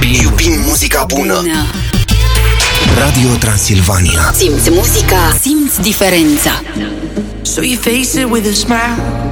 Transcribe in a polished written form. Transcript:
Iubim muzica bună. Radio Transilvania. Simți muzica, simți diferența. So you face it with a smile,